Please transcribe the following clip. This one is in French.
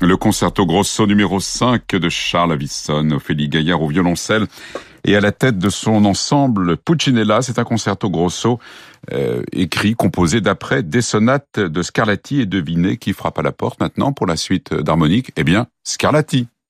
Le concerto grosso numéro 5 de Charles Avison, Ophélie Gaillard au violoncelle et à la tête de son ensemble Puccinella. C'est un concerto grosso écrit, composé d'après des sonates de Scarlatti et de Vinet qui frappent à la porte maintenant pour la suite d'harmonique. Eh bien, Scarlatti.